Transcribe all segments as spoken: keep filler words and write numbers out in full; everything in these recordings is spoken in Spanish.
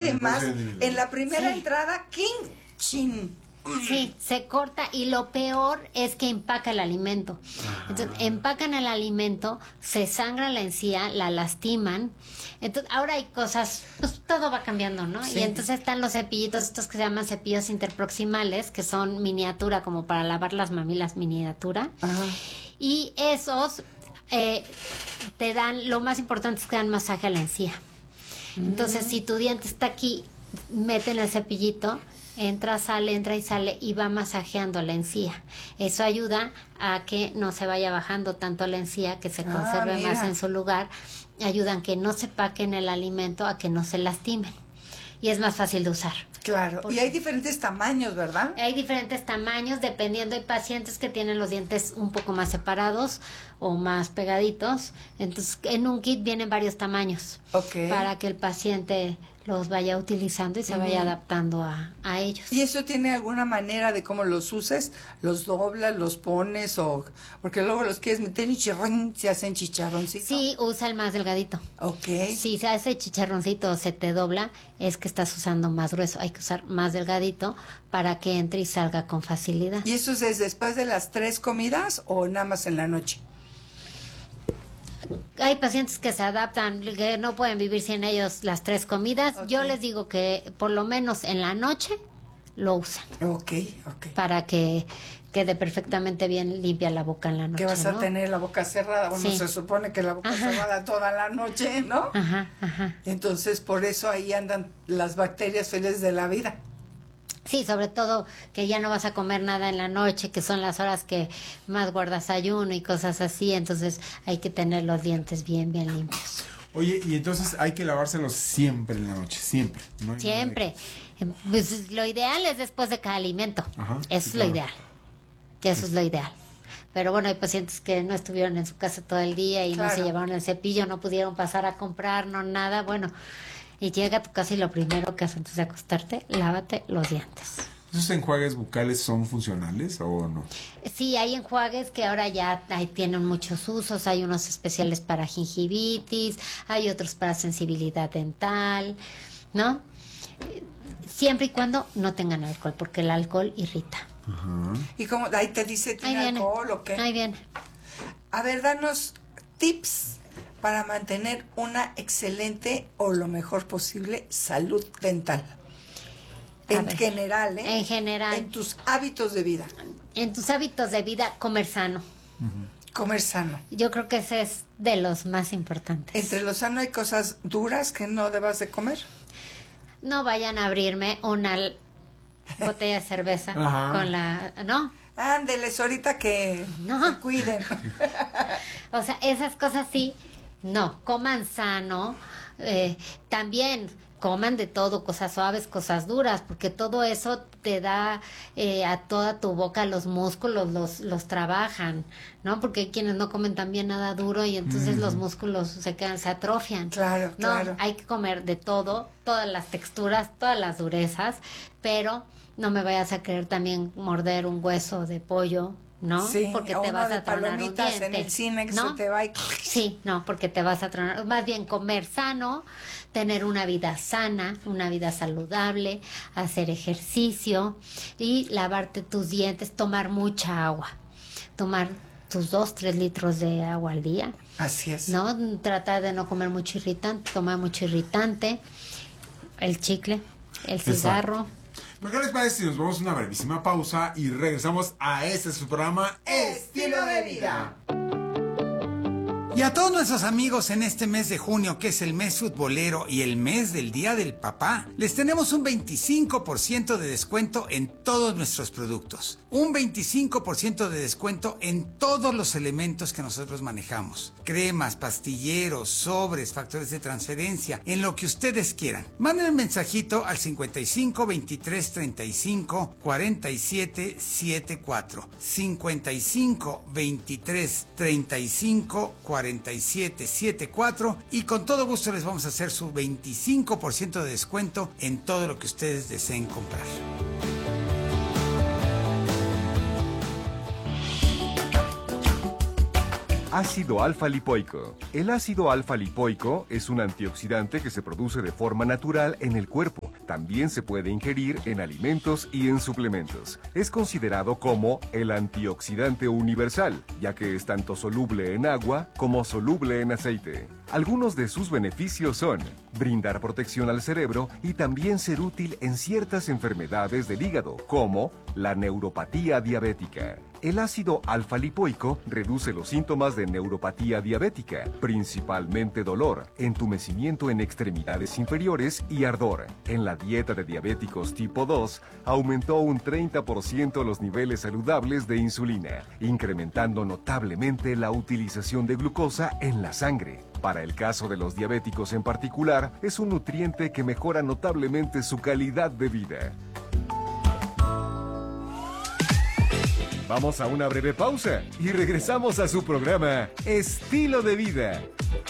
además, en la primera sí. entrada, king, chin. Sí, se corta y lo peor es que empaca el alimento. Entonces, empacan el alimento, se sangra la encía, la lastiman. Entonces, ahora hay cosas, pues todo va cambiando, ¿no? Sí. Y entonces están los cepillitos, estos que se llaman cepillos interproximales, que son miniatura, como para lavar las mamilas, miniatura. Ajá. Y esos eh, te dan, lo más importante es que dan masaje a la encía. Entonces, mm. si tu diente está aquí, meten el cepillito, entra, sale, entra y sale y va masajeando la encía. Eso ayuda a que no se vaya bajando tanto la encía, que se conserve ah, más en su lugar. Ayudan a que no se paquen el alimento, a que no se lastimen. Y es más fácil de usar. Claro, porque y hay diferentes tamaños, ¿verdad? Hay diferentes tamaños, dependiendo. Hay pacientes que tienen los dientes un poco más separados o más pegaditos. Entonces, en un kit vienen varios tamaños. Okay. Para que el paciente los vaya utilizando y se uh-huh. vaya adaptando a, a ellos. ¿Y eso tiene alguna manera de cómo los uses? ¿Los doblas, los pones o...? Porque luego los quieres meter y chirrón, se hacen chicharroncitos. Sí, usa el más delgadito. Ok. Si se hace chicharroncito o se te dobla, es que estás usando más grueso. Hay que usar más delgadito para que entre y salga con facilidad. ¿Y eso es después de las tres comidas o nada más en la noche? Hay pacientes que se adaptan, que no pueden vivir sin ellos las tres comidas. Okay. Yo les digo que por lo menos en la noche lo usan. Ok, ok. Para que quede perfectamente bien limpia la boca en la noche. Que vas a ¿no? tener la boca cerrada. Bueno, sí. se supone que la boca ajá. cerrada toda la noche, ¿no? Ajá, ajá. Entonces, por eso ahí andan las bacterias felices de la vida. Sí, sobre todo que ya no vas a comer nada en la noche, que son las horas que más guardas ayuno y cosas así, entonces hay que tener los dientes bien, bien limpios. Oye, y entonces hay que lavárselos siempre en la noche, siempre. No hay siempre. De... Pues lo ideal es después de cada alimento. Ajá, eso sí, es claro. lo ideal. Eso sí. es lo ideal. Pero bueno, hay pacientes que no estuvieron en su casa todo el día y claro. no se llevaron el cepillo, no pudieron pasar a comprar, no nada, bueno... Y llega a tu casa y lo primero que haces antes de acostarte, lávate los dientes. ¿Esos enjuagues bucales son funcionales o no? Sí, hay enjuagues que ahora ya hay, tienen muchos usos. Hay unos especiales para gingivitis, hay otros para sensibilidad dental, ¿no? Siempre y cuando no tengan alcohol, porque el alcohol irrita. Ajá. ¿Y cómo? Ahí te dice, ¿tiene alcohol o qué? Ahí viene. A ver, danos tips para mantener una excelente o lo mejor posible salud dental. A en ver, general, ¿eh? En general. En tus hábitos de vida. En tus hábitos de vida, comer sano. Uh-huh. Comer sano. Yo creo que ese es de los más importantes. Entre lo sano hay cosas duras que no debas de comer. No vayan a abrirme una botella de cerveza con la... ¿no? Ándeles, ahorita que no. se cuiden. O sea, esas cosas sí... No, coman sano, eh, también coman de todo, cosas suaves, cosas duras, porque todo eso te da eh, a toda tu boca los músculos, los los trabajan, ¿no? Porque hay quienes no comen también nada duro y entonces mm. los músculos se quedan, se atrofian. Claro, no, claro. Hay que comer de todo, todas las texturas, todas las durezas, pero no me vayas a querer también morder un hueso de pollo, ¿no? Sí, porque te vas a tronar un diente. En el cine que ¿no? se te va y... Sí, no, porque te vas a tronar. Más bien comer sano, tener una vida sana, una vida saludable, hacer ejercicio y lavarte tus dientes, tomar mucha agua. Tomar tus dos, tres litros de agua al día. Así es. ¿No? Tratar de no comer mucho irritante, tomar mucho irritante, el chicle, el cigarro. ¿Qué les parece si nos vamos a una brevísima pausa y regresamos a este su programa Estilo de Vida? Y a todos nuestros amigos en este mes de junio, que es el mes futbolero y el mes del Día del Papá, les tenemos un veinticinco por ciento de descuento en todos nuestros productos. Un veinticinco por ciento de descuento en todos los elementos que nosotros manejamos. Cremas, pastilleros, sobres, factores de transferencia, en lo que ustedes quieran. Manden un mensajito al cincuenta y cinco, veintitrés, treinta y cinco, cuarenta y siete, setenta y cuatro. cincuenta y cinco, veintitrés, treinta y cinco, cuarenta y siete, setenta y cuatro y con todo gusto les vamos a hacer su veinticinco por ciento de descuento en todo lo que ustedes deseen comprar. Ácido alfa-lipoico. El ácido alfa-lipoico es un antioxidante que se produce de forma natural en el cuerpo. también se puede ingerir en alimentos y en suplementos. Es considerado como el antioxidante universal, ya que es tanto soluble en agua como soluble en aceite. Algunos de sus beneficios son brindar protección al cerebro y también ser útil en ciertas enfermedades del hígado, como la neuropatía diabética. El ácido alfa-lipoico reduce los síntomas de neuropatía diabética, principalmente dolor, entumecimiento en extremidades inferiores y ardor. En la dieta de diabéticos tipo dos, aumentó un treinta por ciento los niveles saludables de insulina, incrementando notablemente la utilización de glucosa en la sangre. Para el caso de los diabéticos en particular, es un nutriente que mejora notablemente su calidad de vida. Vamos a una breve pausa y regresamos a su programa Estilo de Vida.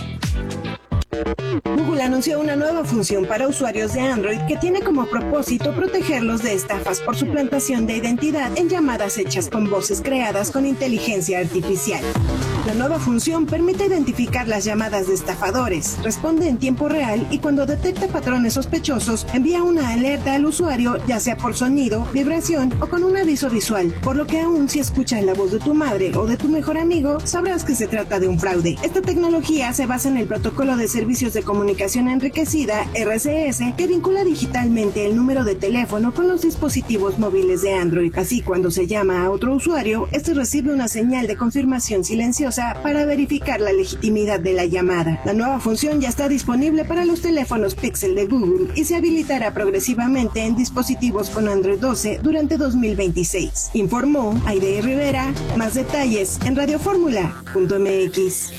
Google anunció una nueva función para usuarios de Android que tiene como propósito protegerlos de estafas por suplantación de identidad en llamadas hechas con voces creadas con inteligencia artificial. La nueva función permite identificar las llamadas de estafadores, responde en tiempo real y cuando detecta patrones sospechosos, envía una alerta al usuario, ya sea por sonido, vibración o con un aviso visual, por lo que aún si escuchas la voz de tu madre o de tu mejor amigo, sabrás que se trata de un fraude. Esta tecnología se basa en el protocolo de servicios de comunicación enriquecida, R C S, que vincula digitalmente el número de teléfono con los dispositivos móviles de Android. Así, cuando se llama a otro usuario, este recibe una señal de confirmación silenciosa para verificar la legitimidad de la llamada. La nueva función ya está disponible para los teléfonos Pixel de Google y se habilitará progresivamente en dispositivos con Android doce durante dos mil veintiséis. Informó Aide Rivera. Más detalles en radioformula punto m x.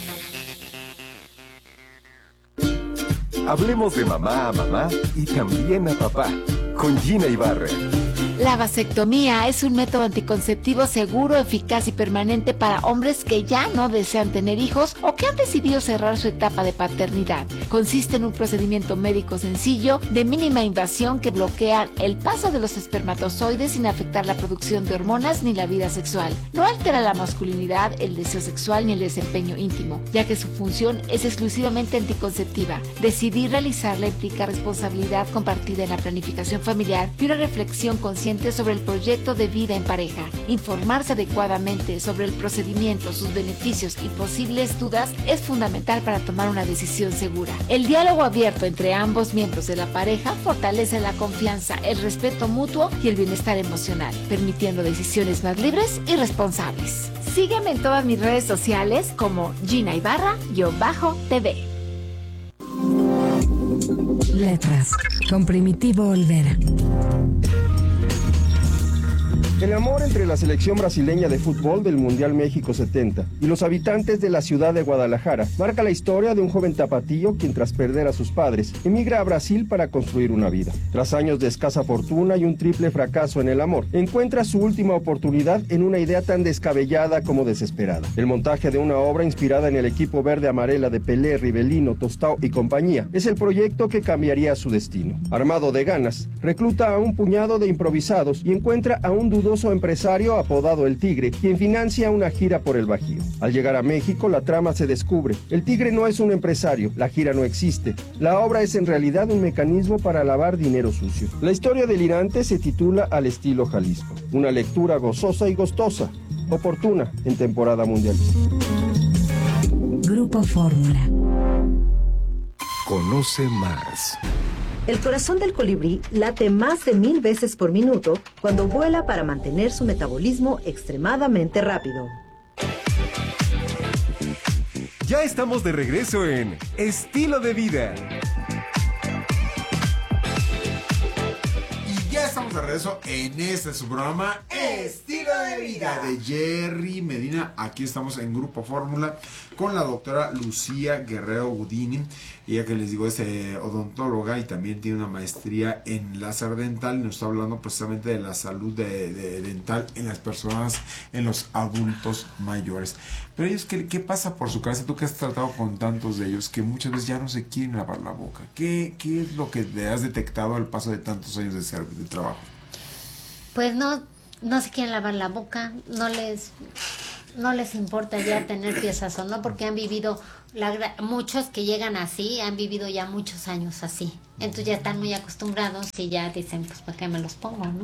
Hablemos de mamá a mamá y también a papá, con Gina Ibarra. La vasectomía es un método anticonceptivo seguro, eficaz y permanente para hombres que ya no desean tener hijos o que han decidido cerrar su etapa de paternidad. Consiste en un procedimiento médico sencillo, de mínima invasión, que bloquea el paso de los espermatozoides sin afectar la producción de hormonas ni la vida sexual. No altera la masculinidad, el deseo sexual ni el desempeño íntimo, ya que su función es exclusivamente anticonceptiva. Decidir realizarla implica responsabilidad compartida en la planificación familiar y una reflexión consciente sobre el proyecto de vida en pareja. Informarse adecuadamente sobre el procedimiento, sus beneficios y posibles dudas es fundamental para tomar una decisión segura. El diálogo abierto entre ambos miembros de la pareja fortalece la confianza, el respeto mutuo y el bienestar emocional, permitiendo decisiones más libres y responsables. Sígueme en todas mis redes sociales como Gina Ibarra-T V. Letras con Primitivo Olvera. El amor entre la selección brasileña de fútbol del Mundial México setenta y los habitantes de la ciudad de Guadalajara marca la historia de un joven tapatío quien, tras perder a sus padres, emigra a Brasil para construir una vida. Tras años de escasa fortuna y un triple fracaso en el amor, encuentra su última oportunidad en una idea tan descabellada como desesperada: el montaje de una obra inspirada en el equipo verde-amarela de Pelé, Rivelino, Tostao y compañía. Es el proyecto que cambiaría su destino. Armado de ganas, recluta a un puñado de improvisados y encuentra a un dudoso empresario apodado El Tigre, quien financia una gira por el Bajío. Al llegar a México, la trama se descubre. El Tigre no es un empresario, la gira no existe. La obra es en realidad un mecanismo para lavar dinero sucio. La historia delirante se titula Al estilo Jalisco. Una lectura gozosa y gustosa, oportuna en temporada mundialista. Grupo Fórmula. Conoce más. El corazón del colibrí late más de mil veces por minuto cuando vuela para mantener su metabolismo extremadamente rápido. Ya estamos de regreso en Estilo de Vida. Y ya estamos de regreso en este su programa Estilo de Vida de Jerry Medina. Aquí estamos en Grupo Fórmula con la doctora Lucía Guerrero Gudini. Ella, que les digo, es eh, odontóloga y también tiene una maestría en láser dental. Y nos está hablando precisamente de la salud de, de dental en las personas, en los adultos mayores. Pero ellos, ¿qué, qué pasa por su cabeza? Tú que has tratado con tantos de ellos que muchas veces ya no se quieren lavar la boca. ¿Qué, qué es lo que te has detectado al paso de tantos años de, ser, de trabajo? Pues no, no se quieren lavar la boca, no les... no les importa ya tener piezas o no, porque han vivido, la, muchos que llegan así, han vivido ya muchos años así. Entonces ya están muy acostumbrados y ya dicen, pues, ¿para qué me los pongo, no?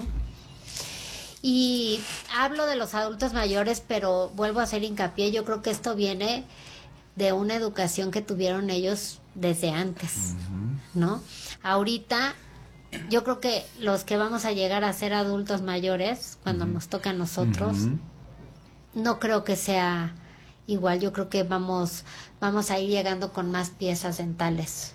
Y hablo de los adultos mayores, pero vuelvo a hacer hincapié, yo creo que esto viene de una educación que tuvieron ellos desde antes, uh-huh. ¿no? Ahorita, yo creo que los que vamos a llegar a ser adultos mayores, cuando uh-huh. nos toca a nosotros, uh-huh. no creo que sea igual. Yo creo que vamos, vamos a ir llegando con más piezas dentales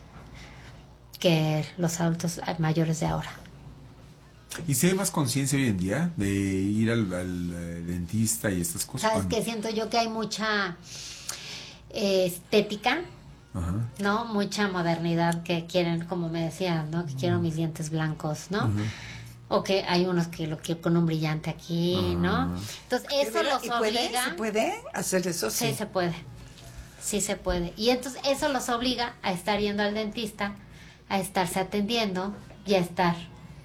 que los adultos mayores de ahora. ¿Y si hay más conciencia hoy en día de ir al, al, al dentista y estas cosas? ¿Sabes qué? Siento yo que hay mucha eh, estética, ajá. ¿no? Mucha modernidad que quieren, como me decían, ¿no? Que quiero mis dientes blancos, ¿no? Ajá. O que hay unos que lo quiero con un brillante aquí, ajá. ¿no? Entonces, eso los obliga... Puede, ¿Se puede hacer eso? Sí. sí, se puede. Sí se puede. Y entonces, eso los obliga a estar yendo al dentista, a estarse atendiendo y a estar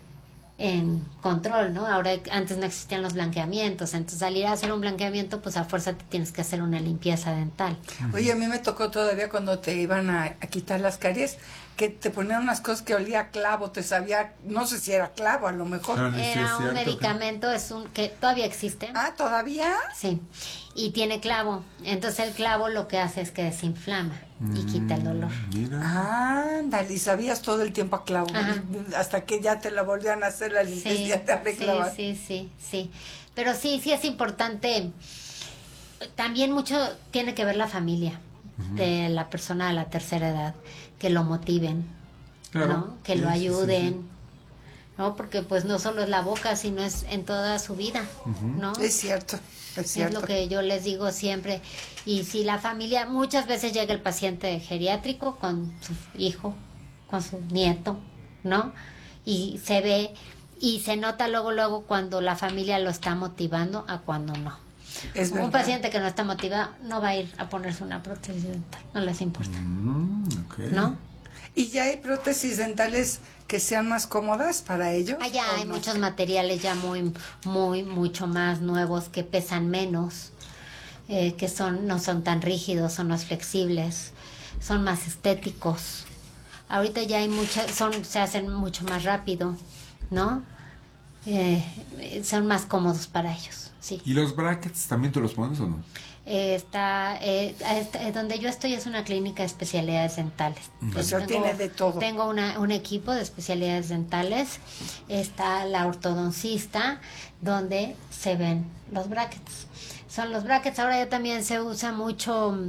en control, ¿no? Ahora, antes no existían los blanqueamientos, entonces al ir a hacer un blanqueamiento, pues a fuerza te tienes que hacer una limpieza dental. Oye, a mí me tocó todavía cuando te iban a, a quitar las caries, que te ponían unas cosas que olía a clavo, te sabía, no sé si era clavo, a lo mejor. No, no, era sí, un medicamento, es un que todavía existe. Ah, ¿todavía? Sí, y tiene clavo, entonces el clavo lo que hace es que desinflama y quita el dolor. Ah, ándale, y sabías todo el tiempo a clavo, ajá. hasta que ya te la volvían a hacer la limpieza sí, y ya te arreglaban. Sí, sí, sí, sí, pero sí, sí es importante, también mucho tiene que ver la familia uh-huh. de la persona de la tercera edad, que lo motiven, claro. ¿no? Que sí, lo ayuden, sí, sí. ¿no? Porque pues no solo es la boca, sino es en toda su vida, uh-huh. ¿no? Es cierto, es cierto. Es lo que yo les digo siempre. Y si la familia, muchas veces llega el paciente geriátrico con su hijo, con su nieto, ¿no? Y se ve, y se nota luego, luego cuando la familia lo está motivando a cuando no. Es un paciente que no está motivado no va a ir a ponerse una prótesis dental, no les importa. Mm, okay. ¿No? ¿Y ya hay prótesis dentales que sean más cómodas para ellos? Allá hay no? muchos materiales ya muy, muy, mucho más nuevos que pesan menos, eh, que son, no son tan rígidos, son más flexibles, son más estéticos. Ahorita ya hay muchas, son, se hacen mucho más rápido, ¿no? Eh, son más cómodos para ellos. Sí. ¿Y los brackets también te los pones o no? Eh, está, eh, está, donde yo estoy es una clínica de especialidades dentales. Uh-huh. Eso tiene de todo. Tengo una, un equipo de especialidades dentales. Está la ortodoncista, donde se ven los brackets. Son los brackets. Ahora ya también se usa mucho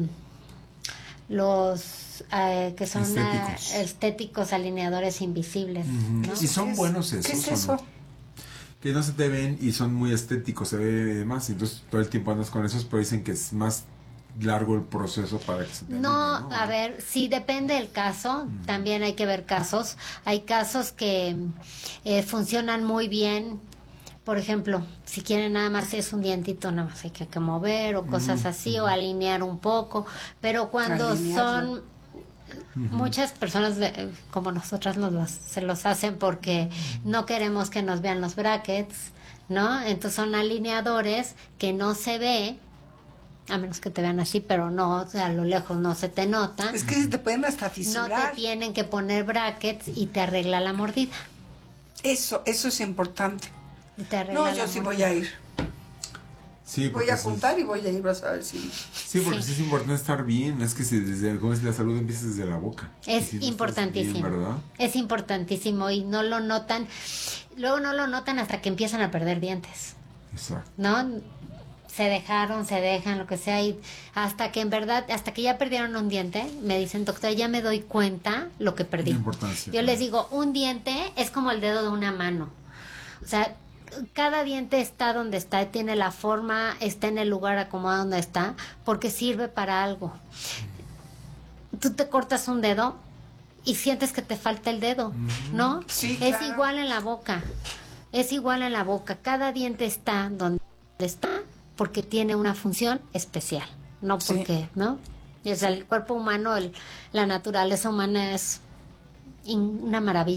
los eh, que son estéticos. A, estéticos alineadores invisibles. Uh-huh. ¿no? ¿Y son buenos esos? ¿Qué es eso? ¿No? Que no se te ven y son muy estéticos, se ve más, entonces todo el tiempo andas con esos, pero dicen que es más largo el proceso para que se te no, alinee, ¿no? A ver, sí depende del caso, mm. también hay que ver casos. Hay casos que eh, funcionan muy bien. Por ejemplo, si quieren nada más es un dientito, nada más hay que, que mover o cosas mm. así, mm. o alinear un poco, pero cuando Alinearlo. son... Muchas personas de, como nosotras nos los, se los hacen porque no queremos que nos vean los brackets, ¿no? Entonces son alineadores que no se ve, a menos que te vean así, pero no, o sea, a lo lejos no se te nota. Es que te pueden hasta fisurar. No te tienen que poner brackets y te arregla la mordida. Eso, eso es importante. Y te arregla no, la yo sí mordida. voy a ir. Sí, voy a apuntar es... y voy a ir a saber si... Sí, porque sí. sí es importante estar bien. Es que si desde como es la salud empieza desde la boca. Es si no importantísimo. Bien, ¿verdad? Es importantísimo y no lo notan. Luego no lo notan hasta que empiezan a perder dientes. Exacto. ¿No? Se dejaron, se dejan, lo que sea. Y hasta que en verdad, hasta que ya perdieron un diente, me dicen, doctora, ya me doy cuenta lo que perdí. La importancia. Yo les digo, un diente es como el dedo de una mano. O sea... Cada diente está donde está, tiene la forma, está en el lugar acomodado donde está, porque sirve para algo. Tú te cortas un dedo y sientes que te falta el dedo, ¿no? Sí, es claro. igual en la boca, es igual en la boca. Cada diente está donde está porque tiene una función especial, no porque, sí. ¿no? O sea, el cuerpo humano, el, la naturaleza humana es in, una maravilla.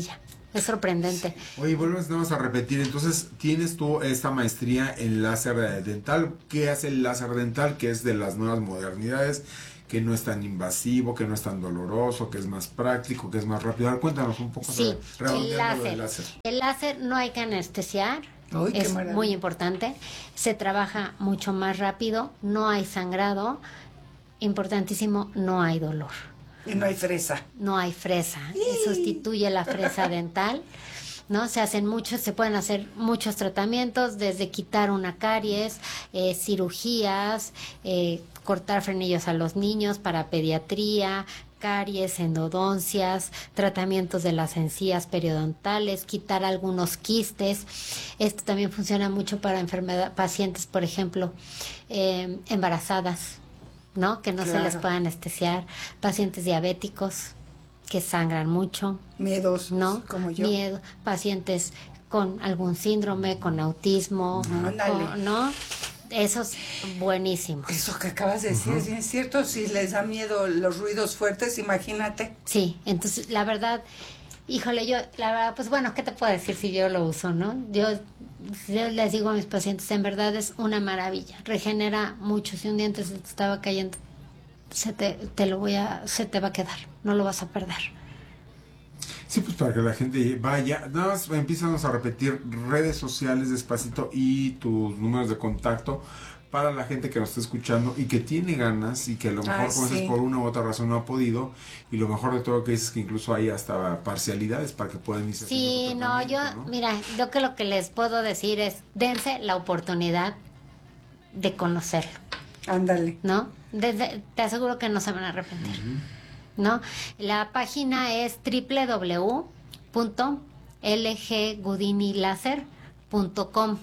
Es sorprendente. Oye, volvemos nada más a repetir. Entonces, tienes tú esta maestría en láser dental. ¿Qué hace el láser dental? Que es de las nuevas modernidades, que no es tan invasivo, que no es tan doloroso, que es más práctico, que es más rápido. A ver, cuéntanos un poco Sí, sobre el láser. del láser. El láser no hay que anestesiar. Uy, qué es maravilla. muy importante. Se trabaja mucho más rápido, no hay sangrado. Importantísimo, no hay dolor. Y no hay fresa. No hay fresa. Y sustituye la fresa dental. ¿No? Se hacen muchos, se pueden hacer muchos tratamientos, desde quitar una caries, eh, cirugías, eh, cortar frenillos a los niños para pediatría, caries, endodoncias, tratamientos de las encías periodontales, quitar algunos quistes. Esto también funciona mucho para enfermedad, pacientes, por ejemplo, eh, embarazadas, ¿no? Que no Claro. se les pueda anestesiar, pacientes diabéticos que sangran mucho, Miedos, ¿no? como yo. Miedo, pacientes con algún síndrome, con autismo, Ándale. con- ¿no? Eso es buenísimo. Eso que acabas de decir es bien cierto. Si les da miedo los ruidos fuertes, imagínate. Sí, entonces la verdad, híjole, yo, la verdad, pues bueno, ¿qué te puedo decir si yo lo uso, no? Yo, yo les digo a mis pacientes, en verdad es una maravilla, regenera mucho. Si un diente se te estaba cayendo, se te, te lo voy a, se te va a quedar, no lo vas a perder. Sí, pues para que la gente vaya. Nada más empiezan a repetir redes sociales despacito y tus números de contacto para la gente que nos está escuchando y que tiene ganas y que a lo mejor, Ay, como dices, sí. por una u otra razón no ha podido. Y lo mejor de todo que es que incluso hay hasta parcialidades para que puedan irse Sí, haciendo no, su yo, tratamiento, ¿no? mira, yo que lo que les puedo decir es, dense la oportunidad de conocerlo, Ándale. ¿no? Desde, te aseguro que no se van a arrepentir, ¿no? La página es doble u doble u doble u punto l g gudini laser punto com.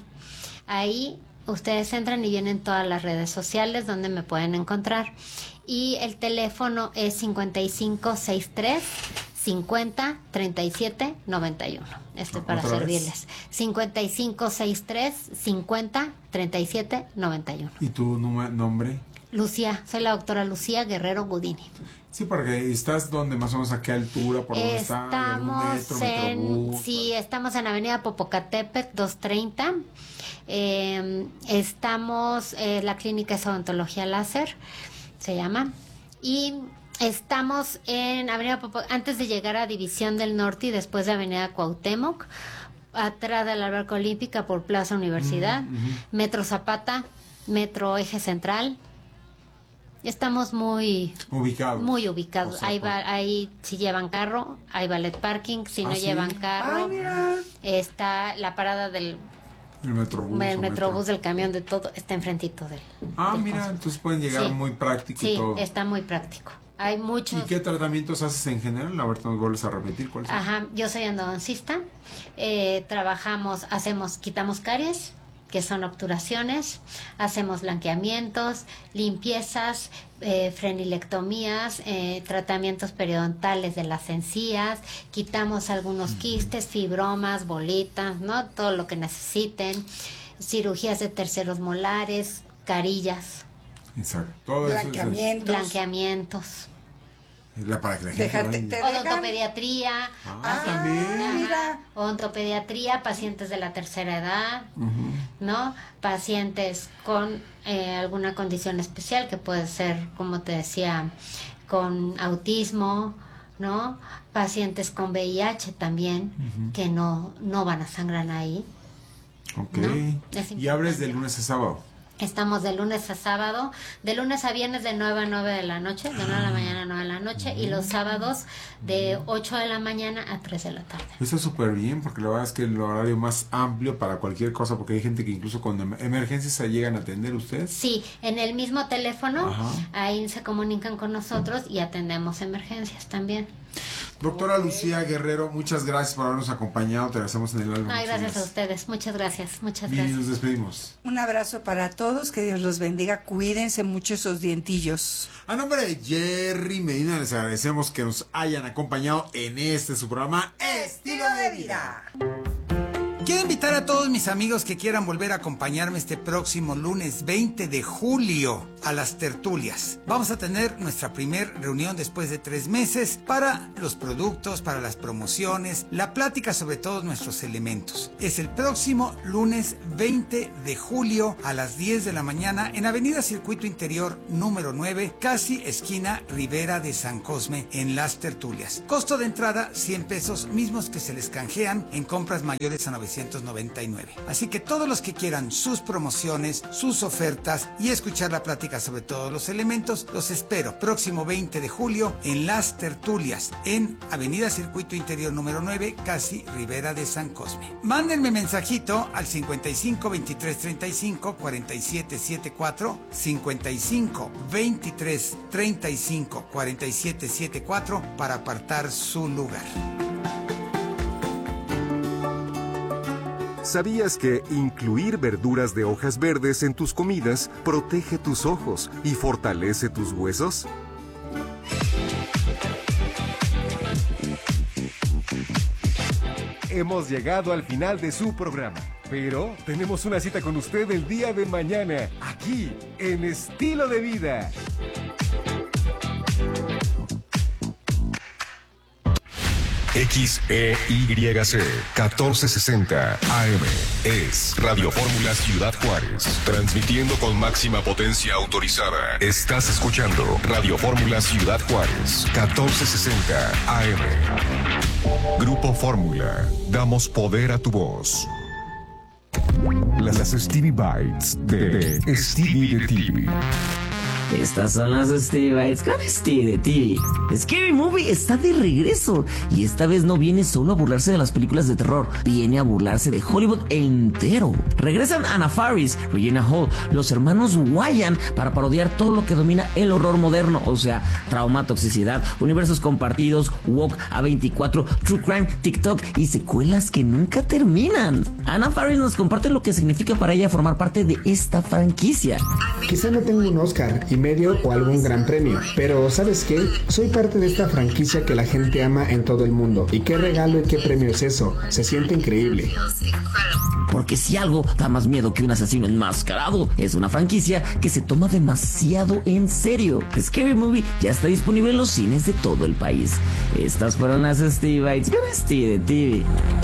Ahí ustedes entran y vienen todas las redes sociales donde me pueden encontrar. Y el teléfono es cincuenta y cinco sesenta y tres cincuenta treinta y siete noventa y uno. Estoy para ¿Otra vez? servirles. cincuenta y cinco sesenta y tres cincuenta treinta y siete noventa y uno. ¿Y tu numa- nombre? Lucía, soy la doctora Lucía Guerrero Gudini. Sí, porque estás donde más o menos a qué altura, por dónde está, algún Estamos metro, en, metrobús. sí, estamos en Avenida Popocatépetl doscientos treinta. Eh, estamos, eh, la clínica es odontología láser, se llama. Y estamos en Avenida Popocatépetl, antes de llegar a División del Norte y después de Avenida Cuauhtémoc, atrás de la Alberca Olímpica por Plaza Universidad, Metro Zapata, Metro Eje Central. Estamos muy Ubicados. muy ubicados. O sea, ahí por- va, ahí si llevan carro, hay ballet parking. Si Ah, no ¿sí? llevan carro, Ay, mira. está la parada del El metrobús. el o metrobús metro. del camión de todo, está enfrentito del. Ah, del mira, consultorio. entonces pueden llegar Sí. muy práctico y Sí, todo. está muy práctico. Hay muchos. ¿Y qué tratamientos haces en general? A ver, nos vuelves a repetir cuáles son. Ajá, yo soy endodoncista. Eh, trabajamos, hacemos, quitamos caries, que son obturaciones, hacemos blanqueamientos, limpiezas, eh, frenilectomías, eh, tratamientos periodontales de las encías, quitamos algunos quistes, fibromas, bolitas, ¿no? Todo lo que necesiten, cirugías de terceros molares, carillas, Exacto. Todo eso es- Blanqueamientos. blanqueamientos, es la para que la gente Déjate, vaya. te dejan. odontopediatría, Ah, Ah, también. mira. odontopediatría, pacientes de la tercera edad, ¿no? Pacientes con eh, alguna condición especial que puede ser, como te decía, con autismo, ¿no? Pacientes con V I H también, que no, no van a sangrar ahí. Ok. No, es Y abres de importante. lunes a sábado. Estamos de lunes a sábado, de lunes a viernes de nueve a nueve de la noche, de nueve de la mañana a nueve de la noche, y los sábados de ocho de la mañana a tres de la tarde. Eso es súper bien, porque la verdad es que el horario más amplio para cualquier cosa, porque hay gente que incluso con em- emergencias se llegan a atender ustedes. Sí, en el mismo teléfono, Ajá. ahí se comunican con nosotros y atendemos emergencias también. Doctora Lucía Guerrero, muchas gracias por habernos acompañado. Te agradecemos en el alma. Ay, muchas gracias a ustedes, muchas gracias, muchas Y gracias. nos despedimos. Un abrazo para todos, que Dios los bendiga, cuídense mucho esos dientillos. A nombre de Jerry Medina, les agradecemos que nos hayan acompañado en este su programa Estilo de Vida. Quiero invitar a todos mis amigos que quieran volver a acompañarme este próximo lunes veinte de julio a las tertulias. Vamos a tener nuestra primer reunión después de tres meses para los productos, para las promociones, la plática sobre todos nuestros elementos. Es el próximo lunes veinte de julio a las diez de la mañana en Avenida Circuito Interior número nueve, casi esquina Rivera de San Cosme, en las tertulias. Costo de entrada cien pesos, mismos que se les canjean en compras mayores a novecientos noventa y nueve. Así que todos los que quieran sus promociones, sus ofertas y escuchar la plática sobre todos los elementos, los espero próximo veinte de julio en las tertulias en Avenida Circuito Interior número nueve, casi Rivera de San Cosme. Mándenme mensajito al cincuenta y cinco veintitrés treinta y cinco cuarenta y siete setenta y cuatro, cincuenta y cinco veintitrés treinta y cinco cuarenta y siete setenta y cuatro para apartar su lugar. ¿Sabías que incluir verduras de hojas verdes en tus comidas protege tus ojos y fortalece tus huesos? Hemos llegado al final de su programa, pero tenemos una cita con usted el día de mañana, aquí, en Estilo de Vida. X E Y C catorce sesenta A M es Radio Fórmula Ciudad Juárez, transmitiendo con máxima potencia autorizada. Estás escuchando Radio Fórmula Ciudad Juárez, catorce sesenta A M. Grupo Fórmula, damos poder a tu voz. Las Stevie Bites de, de Stevie de T V. Estas son las Stevie Bites con Stevie de T V. Scary Movie está de regreso y esta vez no viene solo a burlarse de las películas de terror, viene a burlarse de Hollywood entero. Regresan Anna Faris, Regina Hall, los hermanos Wyan para parodiar todo lo que domina el horror moderno, o sea, trauma, toxicidad, universos compartidos, woke, A veinticuatro, true crime, TikTok y secuelas que nunca terminan. Anna Faris nos comparte lo que significa para ella formar parte de esta franquicia. Quizá no tengo un Oscar y medio o algún gran premio, pero ¿sabes qué? Soy parte de esta franquicia que la gente ama en todo el mundo. ¿Y qué regalo y qué premio es eso? Se siente increíble. Porque si algo da más miedo que un asesino enmascarado, es una franquicia que se toma demasiado en serio. Scary Movie ya está disponible en los cines de todo el país. Estas fueron las Stevie Bites con Stevie de T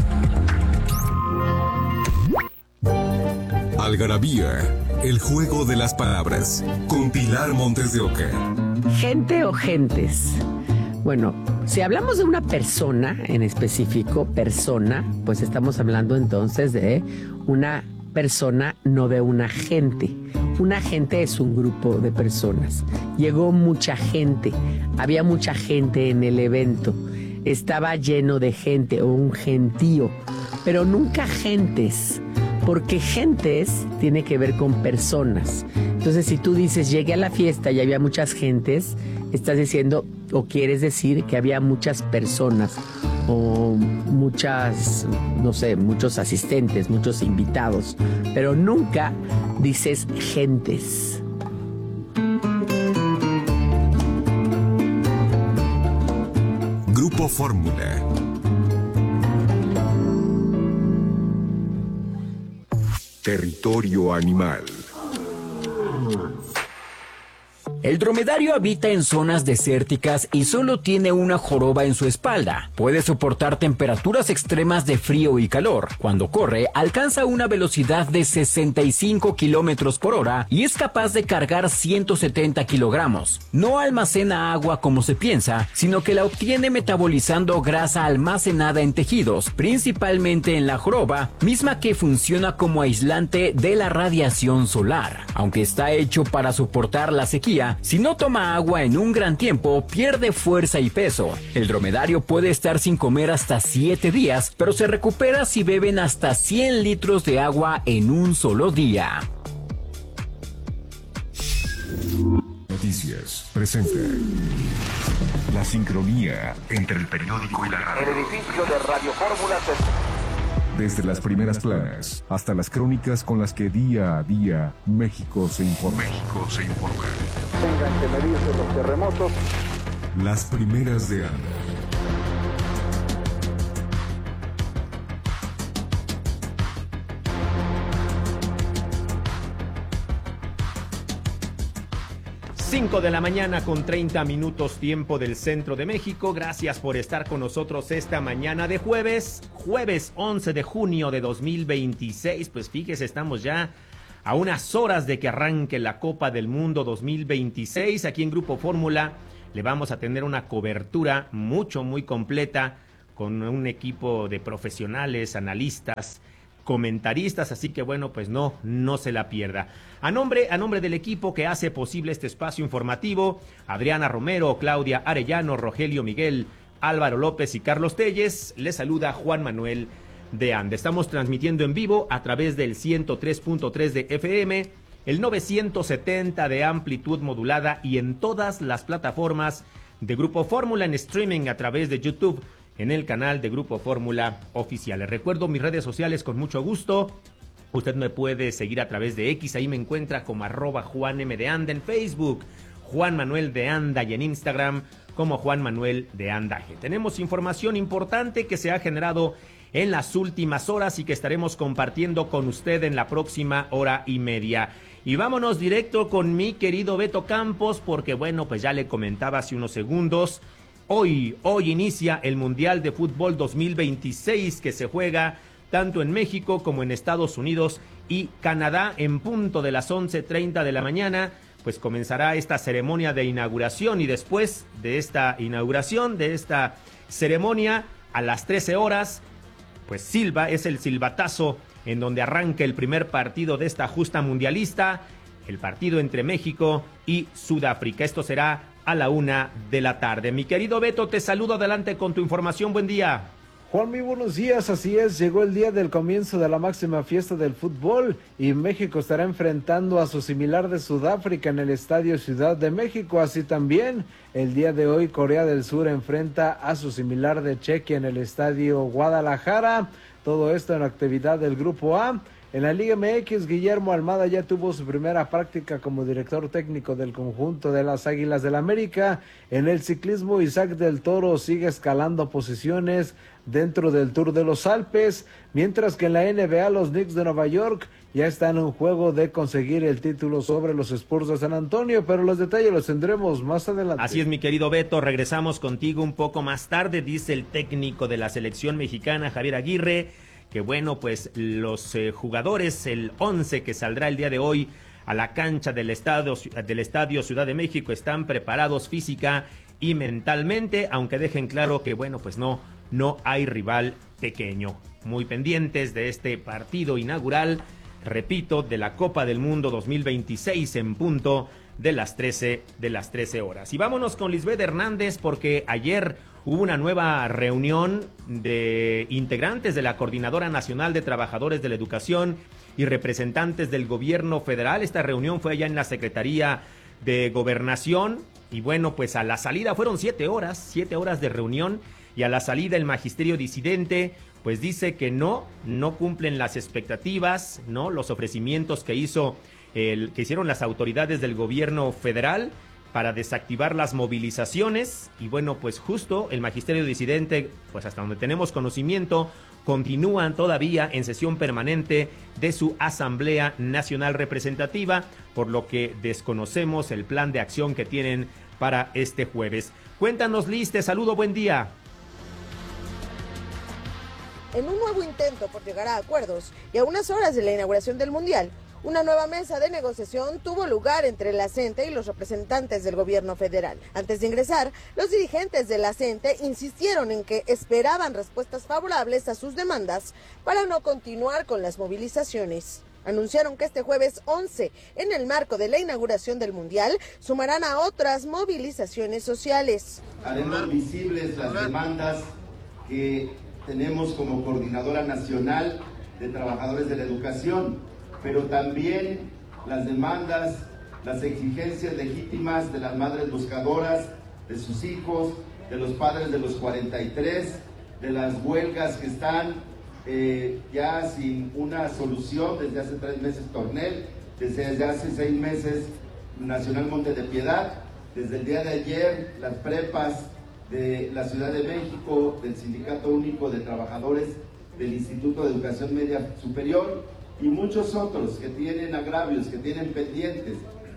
V. Algarabía, el juego de las palabras, con Pilar Montes de Oca. Gente o gentes. Bueno, si hablamos de una persona en específico, persona, pues estamos hablando entonces de una persona, no de una gente. Una gente es un grupo de personas. Llegó mucha gente, había mucha gente en el evento. Estaba lleno de gente o un gentío, pero nunca gentes. Porque gentes tiene que ver con personas. Entonces, si tú dices, llegué a la fiesta y había muchas gentes, estás diciendo o quieres decir que había muchas personas o muchas, no sé, muchos asistentes, muchos invitados, pero nunca dices gentes. Grupo Fórmula. Territorio animal. El dromedario habita en zonas desérticas y solo tiene una joroba en su espalda. Puede soportar temperaturas extremas de frío y calor. Cuando corre, alcanza una velocidad de sesenta y cinco kilómetros por hora y es capaz de cargar ciento setenta kilogramos. No almacena agua como se piensa, sino que la obtiene metabolizando grasa almacenada en tejidos, principalmente en la joroba, misma que funciona como aislante de la radiación solar. Aunque está hecho para soportar la sequía, si no toma agua en un gran tiempo, pierde fuerza y peso. El dromedario puede estar sin comer hasta siete días, pero se recupera si beben hasta cien litros de agua en un solo día. Noticias presenta la sincronía entre el periódico y la radio. El edificio de Radio Fórmula se... Desde las primeras planas hasta las crónicas con las que día a día México se informa. México se informa. Tengan que medirse los terremotos. Las primeras de Ana. cinco de la mañana con treinta minutos tiempo del centro de México. Gracias por estar con nosotros esta mañana de jueves, jueves once de junio de dos mil veintiséis. Pues fíjese, estamos ya a unas horas de que arranque la Copa del Mundo dos mil veintiséis. Aquí en Grupo Fórmula le vamos a tener una cobertura mucho, muy completa con un equipo de profesionales, analistas, comentaristas, así que bueno, pues no, no se la pierda. A nombre, a nombre del equipo que hace posible este espacio informativo, Adriana Romero, Claudia Arellano, Rogelio Miguel, Álvaro López y Carlos Telles, les saluda Juan Manuel de Anda. Estamos transmitiendo en vivo a través del ciento tres punto tres de F M, el novecientos setenta de amplitud modulada y en todas las plataformas de Grupo Fórmula en streaming a través de YouTube, en el canal de Grupo Fórmula Oficial. Les recuerdo mis redes sociales con mucho gusto. Usted me puede seguir a través de X, ahí me encuentra como arroba Juan M de Anda en Facebook, Juan Manuel de Anda, y en Instagram como Juan Manuel de Anda G. Tenemos información importante que se ha generado en las últimas horas y que estaremos compartiendo con usted en la próxima hora y media. Y vámonos directo con mi querido Beto Campos, porque bueno, pues ya le comentaba hace unos segundos. Hoy, hoy inicia el Mundial de Fútbol dos mil veintiséis que se juega tanto en México como en Estados Unidos y Canadá. En punto de las once treinta de la mañana, pues comenzará esta ceremonia de inauguración, y después de esta inauguración, de esta ceremonia, a las trece horas, pues silba, es el silbatazo en donde arranca el primer partido de esta justa mundialista, el partido entre México y Sudáfrica. Esto será a la una de la tarde. Mi querido Beto, te saludo, adelante con tu información. Buen día. Juan, muy buenos días. Así es, llegó el día del comienzo de la máxima fiesta del fútbol y México estará enfrentando a su similar de Sudáfrica en el Estadio Ciudad de México. Así también, el día de hoy Corea del Sur enfrenta a su similar de Chequia en el Estadio Guadalajara. Todo esto en la actividad del Grupo A. En la Liga M X, Guillermo Almada ya tuvo su primera práctica como director técnico del conjunto de las Águilas del América. En el ciclismo, Isaac del Toro sigue escalando posiciones dentro del Tour de los Alpes, mientras que en la N B A los Knicks de Nueva York ya están en un juego de conseguir el título sobre los Spurs de San Antonio, pero los detalles los tendremos más adelante. Así es, mi querido Beto, regresamos contigo un poco más tarde, dice el técnico de la selección mexicana, Javier Aguirre, que bueno, pues los eh, jugadores, el once que saldrá el día de hoy a la cancha del estadio, del estadio Ciudad de México, están preparados física y mentalmente, aunque dejen claro que bueno, pues no, no hay rival pequeño. Muy pendientes de este partido inaugural, repito, de la Copa del Mundo dos mil veintiséis en punto de las trece, de las trece horas. Y vámonos con Lisbeth Hernández, porque ayer hubo una nueva reunión de integrantes de la Coordinadora Nacional de Trabajadores de la Educación y representantes del gobierno federal. Esta reunión fue allá en la Secretaría de Gobernación y bueno, pues a la salida fueron siete horas, siete horas de reunión, y a la salida el magisterio disidente pues dice que no, no cumplen las expectativas, no, los ofrecimientos que hizo el, que hicieron las autoridades del gobierno federal para desactivar las movilizaciones. Y bueno, pues justo el magisterio disidente, pues hasta donde tenemos conocimiento, continúan todavía en sesión permanente de su Asamblea Nacional Representativa, por lo que desconocemos el plan de acción que tienen para este jueves. Cuéntanos, Liz, te saludo, buen día. En un nuevo intento por llegar a acuerdos y a unas horas de la inauguración del Mundial, una nueva mesa de negociación tuvo lugar entre la CENTE y los representantes del gobierno federal. Antes de ingresar, los dirigentes de la CENTE insistieron en que esperaban respuestas favorables a sus demandas para no continuar con las movilizaciones. Anunciaron que este jueves once, en el marco de la inauguración del Mundial, sumarán a otras movilizaciones sociales. Haremos visibles las demandas que tenemos como Coordinadora Nacional de Trabajadores de la Educación, pero también las demandas, las exigencias legítimas de las madres buscadoras, de sus hijos, de los padres de los cuarenta y tres, de las huelgas que están eh, ya sin una solución desde hace tres meses Tornel, desde hace seis meses Nacional Monte de Piedad, desde el día de ayer las prepas de la Ciudad de México, del Sindicato Único de Trabajadores del Instituto de Educación Media Superior y muchos otros que tienen agravios, que tienen pendientes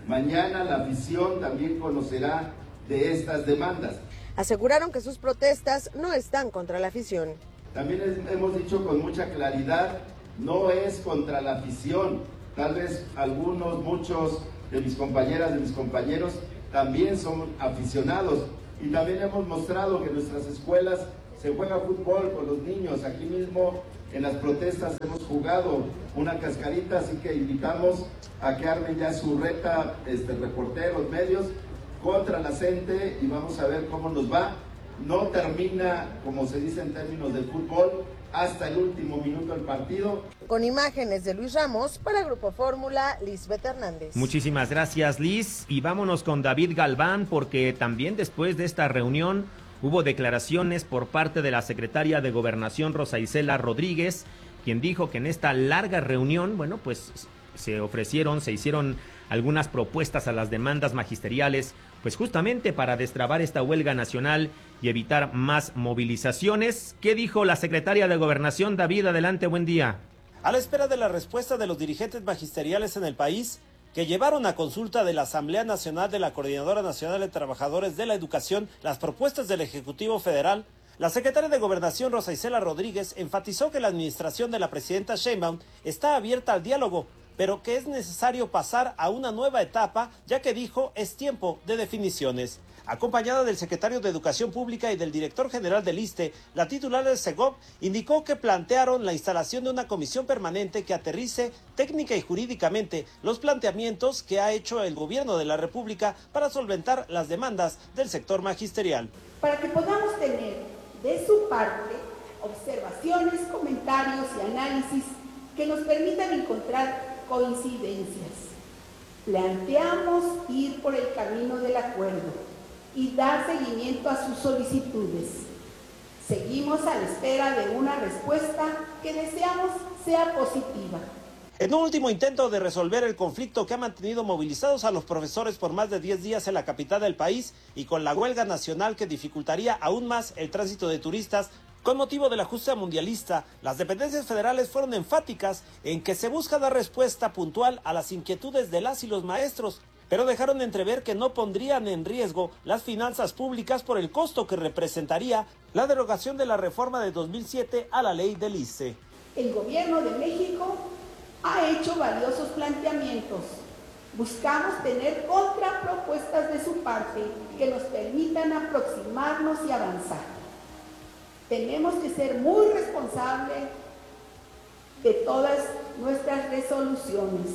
Mañana la afición también conocerá de estas demandas. Aseguraron que sus protestas no están contra la afición. También es, hemos dicho con mucha claridad, no es contra la afición. Tal vez algunos, muchos de mis compañeras, de mis compañeros, también son aficionados. Y también hemos mostrado que en nuestras escuelas se juega fútbol con los niños. Aquí mismo en las protestas hemos jugado una cascarita, así que invitamos a que armen ya su reta, este, reporteros, medios, contra la gente y vamos a ver cómo nos va. No termina, como se dice en términos de fútbol, hasta el último minuto del partido. Con imágenes de Luis Ramos, para Grupo Fórmula, Lisbeth Hernández. Muchísimas gracias, Liz. Y vámonos con David Galván, porque también después de esta reunión hubo declaraciones por parte de la secretaria de Gobernación, Rosa Isela Rodríguez, quien dijo que en esta larga reunión, bueno, pues se ofrecieron, se hicieron algunas propuestas a las demandas magisteriales, pues justamente para destrabar esta huelga nacional y evitar más movilizaciones. ¿Qué dijo la secretaria de Gobernación? David, adelante, buen día. A la espera de la respuesta de los dirigentes magisteriales en el país, que llevaron a consulta de la Asamblea Nacional de la Coordinadora Nacional de Trabajadores de la Educación las propuestas del Ejecutivo Federal, la secretaria de Gobernación, Rosa Isela Rodríguez, enfatizó que la administración de la presidenta Sheinbaum está abierta al diálogo, pero que es necesario pasar a una nueva etapa, ya que dijo es tiempo de definiciones. Acompañada del secretario de Educación Pública y del director general del ISSSTE, la titular del SEGOP indicó que plantearon la instalación de una comisión permanente que aterrice técnica y jurídicamente los planteamientos que ha hecho el gobierno de la República para solventar las demandas del sector magisterial. Para que podamos tener de su parte observaciones, comentarios y análisis que nos permitan encontrar coincidencias. Planteamos ir por el camino del acuerdo y dar seguimiento a sus solicitudes. Seguimos a la espera de una respuesta que deseamos sea positiva. En un último intento de resolver el conflicto que ha mantenido movilizados a los profesores por más de diez días en la capital del país y con la huelga nacional que dificultaría aún más el tránsito de turistas, con motivo de la justa mundialista, las dependencias federales fueron enfáticas en que se busca dar respuesta puntual a las inquietudes de las y los maestros, pero dejaron entrever que no pondrían en riesgo las finanzas públicas por el costo que representaría la derogación de la reforma de dos mil siete a la ley del ISSSTE. El gobierno de México ha hecho valiosos planteamientos. Buscamos tener contrapropuestas de su parte que nos permitan aproximarnos y avanzar. Tenemos que ser muy responsables de todas nuestras resoluciones.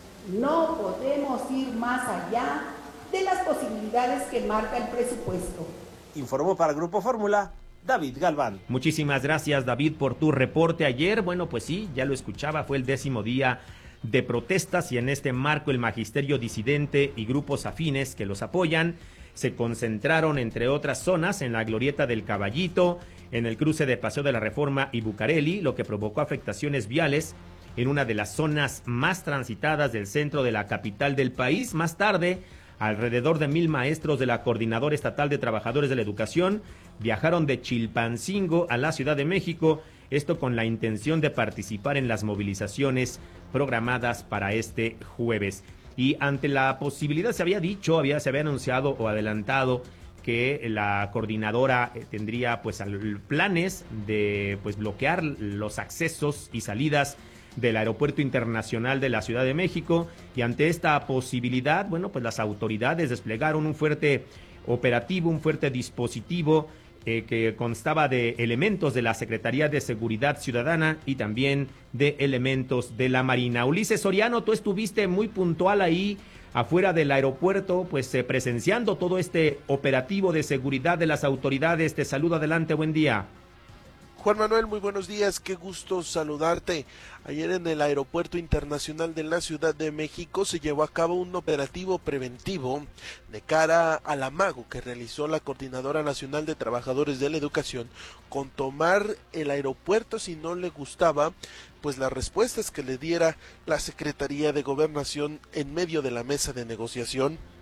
No podemos ir más allá de las posibilidades que marca el presupuesto. Informó para Grupo Fórmula, David Galván. Muchísimas gracias, David, por tu reporte ayer. Bueno, pues sí, ya lo escuchaba, fue el décimo día de protestas y en este marco el magisterio disidente y grupos afines que los apoyan se concentraron, entre otras zonas, en la glorieta del Caballito, en el cruce de Paseo de la Reforma y Bucareli, lo que provocó afectaciones viales en una de las zonas más transitadas del centro de la capital del país. Más tarde, alrededor de mil maestros de la Coordinadora Estatal de Trabajadores de la Educación viajaron de Chilpancingo a la Ciudad de México, esto con la intención de participar en las movilizaciones programadas para este jueves. Y ante la posibilidad, se había dicho, había, se había anunciado o adelantado que la coordinadora tendría pues planes de pues bloquear los accesos y salidas del Aeropuerto Internacional de la Ciudad de México, y ante esta posibilidad, bueno, pues las autoridades desplegaron un fuerte operativo, un fuerte dispositivo eh, que constaba de elementos de la Secretaría de Seguridad Ciudadana y también de elementos de la Marina. Ulises Soriano, tú estuviste muy puntual ahí afuera del aeropuerto, pues eh, presenciando todo este operativo de seguridad de las autoridades. Te saludo, adelante, buen día. Juan Manuel, muy buenos días, qué gusto saludarte. Ayer en el Aeropuerto Internacional de la Ciudad de México se llevó a cabo un operativo preventivo de cara al amago que realizó la Coordinadora Nacional de Trabajadores de la Educación con tomar el aeropuerto si no le gustaba pues las respuestas que le diera la Secretaría de Gobernación en medio de la mesa de negociación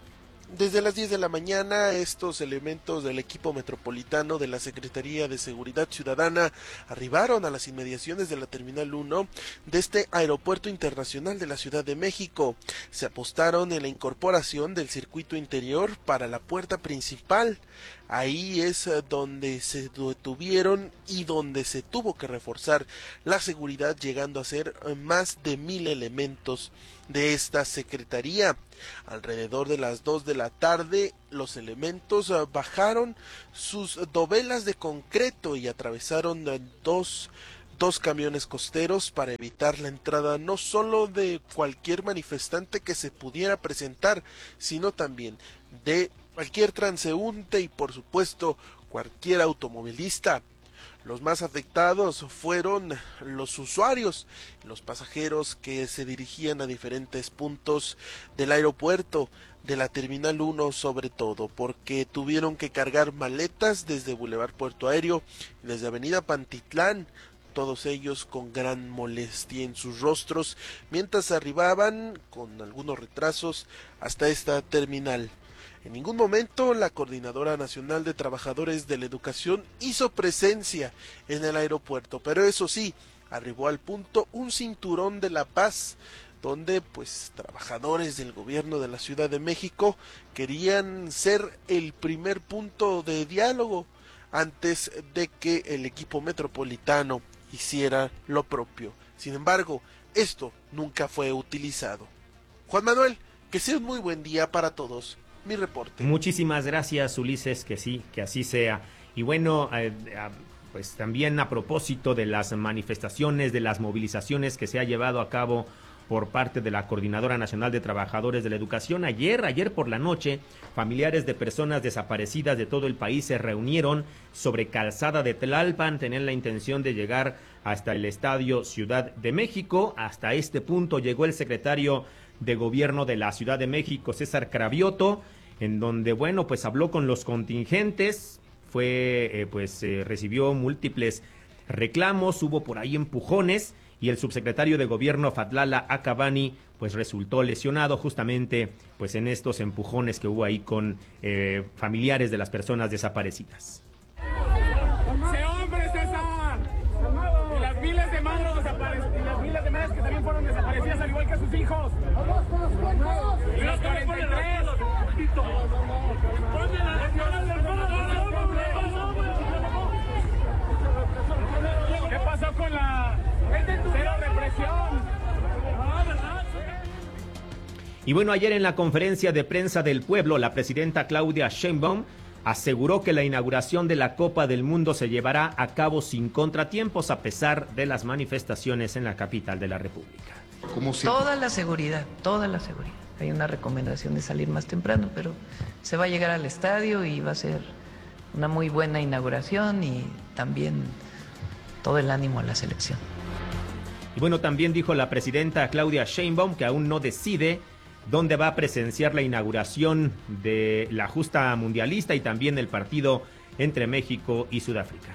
Desde las diez de la mañana, estos elementos del equipo metropolitano de la Secretaría de Seguridad Ciudadana arribaron a las inmediaciones de la Terminal uno de este Aeropuerto Internacional de la Ciudad de México. Se apostaron en la incorporación del circuito interior para la puerta principal. Ahí es donde se detuvieron y donde se tuvo que reforzar la seguridad, llegando a ser más de mil elementos de esta secretaría. Alrededor de las dos de la tarde, los elementos bajaron sus dovelas de concreto y atravesaron dos dos camiones costeros para evitar la entrada no solo de cualquier manifestante que se pudiera presentar, sino también de cualquier transeúnte y por supuesto cualquier automovilista. Los más afectados fueron los usuarios, los pasajeros que se dirigían a diferentes puntos del aeropuerto, de la Terminal uno sobre todo, porque tuvieron que cargar maletas desde Boulevard Puerto Aéreo y desde Avenida Pantitlán, todos ellos con gran molestia en sus rostros, mientras arribaban con algunos retrasos hasta esta terminal. En ningún momento la Coordinadora Nacional de Trabajadores de la Educación hizo presencia en el aeropuerto, pero eso sí, arribó al punto un cinturón de la paz, donde pues trabajadores del gobierno de la Ciudad de México querían ser el primer punto de diálogo antes de que el equipo metropolitano hiciera lo propio. Sin embargo, esto nunca fue utilizado. Juan Manuel, que sea un muy buen día para todos. Mi reporte. Muchísimas gracias, Ulises, que sí, que así sea. Y bueno, eh, eh, pues también a propósito de las manifestaciones, de las movilizaciones que se ha llevado a cabo por parte de la Coordinadora Nacional de Trabajadores de la Educación, ayer, ayer por la noche, familiares de personas desaparecidas de todo el país se reunieron sobre Calzada de Tlalpan, tenían la intención de llegar hasta el Estadio Ciudad de México. Hasta este punto llegó el secretario de Gobierno de la Ciudad de México, César Cravioto, en donde, bueno, pues habló con los contingentes, fue, eh, pues eh, recibió múltiples reclamos, hubo por ahí empujones, y el subsecretario de Gobierno, Fadlala Acabani, pues resultó lesionado justamente pues en estos empujones que hubo ahí con eh, familiares de las personas desaparecidas. ¡Se hombre, César! Y las miles de madres desaparecidas, y las miles de madres que también fueron desaparecidas, al igual que sus hijos. Y los cuarenta y tres. ¿Qué pasó con la cero represión? Y bueno, ayer en la conferencia de prensa del pueblo, la presidenta Claudia Sheinbaum aseguró que la inauguración de la Copa del Mundo se llevará a cabo sin contratiempos a pesar de las manifestaciones en la capital de la República. Como toda la seguridad, toda la seguridad. Hay una recomendación de salir más temprano, pero se va a llegar al estadio y va a ser una muy buena inauguración y también todo el ánimo a la selección. Y bueno, también dijo la presidenta Claudia Sheinbaum que aún no decide dónde va a presenciar la inauguración de la justa mundialista y también el partido entre México y Sudáfrica.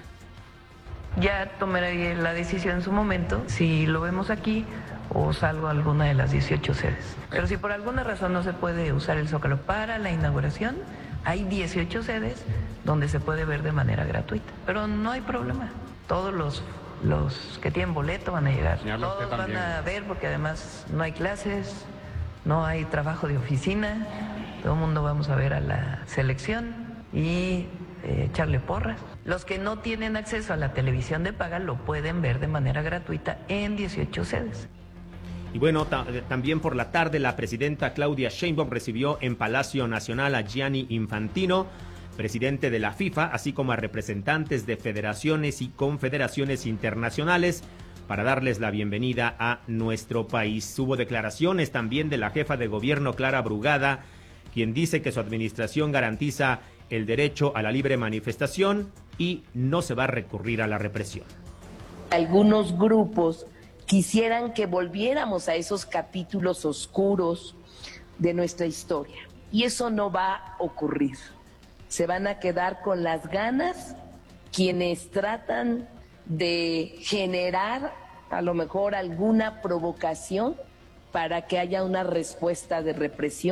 Ya tomaré la decisión en su momento, si lo vemos aquí o salgo a alguna de las dieciocho sedes. Pero si por alguna razón no se puede usar el Zócalo para la inauguración, hay dieciocho sedes donde se puede ver de manera gratuita. Pero no hay problema, todos los, los que tienen boleto van a llegar, todos van a ver porque además no hay clases, no hay trabajo de oficina, todo el mundo vamos a ver a la selección y eh, echarle porras. Los que no tienen acceso a la televisión de paga lo pueden ver de manera gratuita en dieciocho sedes. Y bueno, ta- también por la tarde la presidenta Claudia Sheinbaum recibió en Palacio Nacional a Gianni Infantino, presidente de la FIFA, así como a representantes de federaciones y confederaciones internacionales para darles la bienvenida a nuestro país. Hubo declaraciones también de la jefa de gobierno, Clara Brugada, quien dice que su administración garantiza el derecho a la libre manifestación y no se va a recurrir a la represión. Algunos grupos quisieran que volviéramos a esos capítulos oscuros de nuestra historia, y eso no va a ocurrir. Se van a quedar con las ganas quienes tratan de generar a lo mejor alguna provocación para que haya una respuesta de represión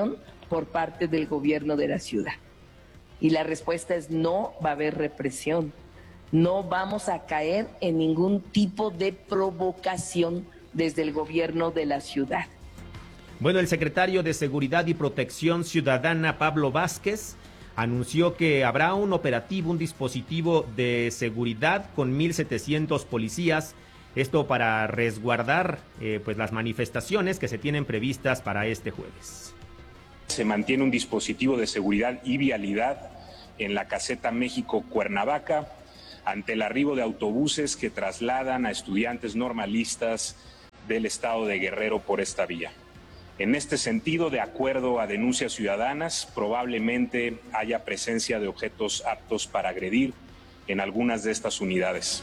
por parte del gobierno de la ciudad. Y la respuesta es no va a haber represión, no vamos a caer en ningún tipo de provocación desde el gobierno de la ciudad. Bueno, el secretario de Seguridad y Protección Ciudadana, Pablo Vázquez, anunció que habrá un operativo, un dispositivo de seguridad con mil setecientos policías, esto para resguardar eh, pues las manifestaciones que se tienen previstas para este jueves. Se mantiene un dispositivo de seguridad y vialidad en la caseta México-Cuernavaca ante el arribo de autobuses que trasladan a estudiantes normalistas del estado de Guerrero por esta vía. En este sentido, de acuerdo a denuncias ciudadanas, probablemente haya presencia de objetos aptos para agredir en algunas de estas unidades.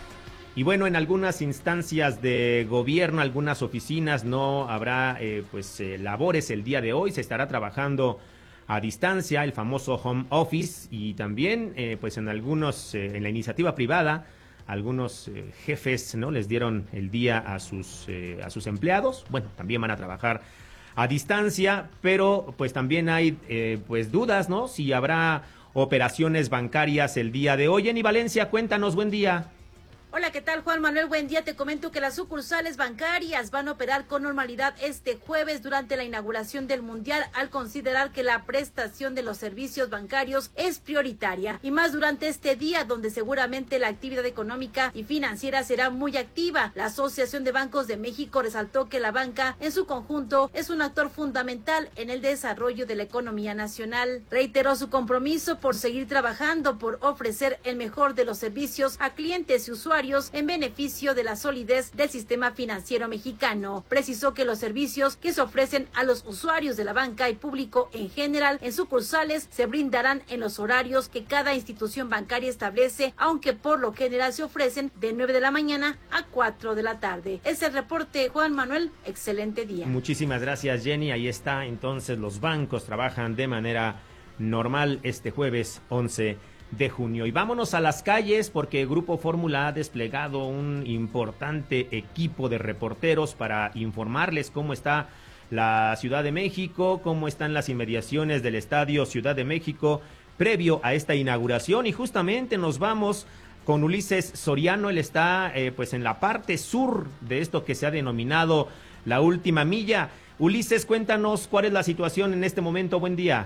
Y bueno, en algunas instancias de gobierno, algunas oficinas, no habrá eh, pues eh, labores el día de hoy. Se estará trabajando a distancia, el famoso home office, y también eh, pues en algunos, eh, en la iniciativa privada, algunos eh, jefes no les dieron el día a sus eh, a sus empleados. Bueno, también van a trabajar a distancia, pero pues también hay eh, pues dudas, ¿no? Si habrá operaciones bancarias el día de hoy. Jenny Valencia, cuéntanos, buen día. Hola, ¿qué tal, Juan Manuel? Buen día. Te comento que las sucursales bancarias van a operar con normalidad este jueves durante la inauguración del Mundial, al considerar que la prestación de los servicios bancarios es prioritaria, y más durante este día donde seguramente la actividad económica y financiera será muy activa. La Asociación de Bancos de México resaltó que la banca en su conjunto es un actor fundamental en el desarrollo de la economía nacional. Reiteró su compromiso por seguir trabajando por ofrecer el mejor de los servicios a clientes y usuarios en beneficio de la solidez del sistema financiero mexicano. Precisó que los servicios que se ofrecen a los usuarios de la banca y público en general en sucursales se brindarán en los horarios que cada institución bancaria establece, aunque por lo general se ofrecen de nueve de la mañana a cuatro de la tarde. Es el reporte, Juan Manuel. Excelente día. Muchísimas gracias, Jenny. Ahí está, entonces los bancos trabajan de manera normal este jueves once de junio. Y vámonos a las calles porque Grupo Fórmula ha desplegado un importante equipo de reporteros para informarles cómo está la Ciudad de México, cómo están las inmediaciones del Estadio Ciudad de México previo a esta inauguración. Y justamente nos vamos con Ulises Soriano. Él está eh, pues en la parte sur de esto que se ha denominado la última milla. Ulises, cuéntanos cuál es la situación en este momento. Buen día.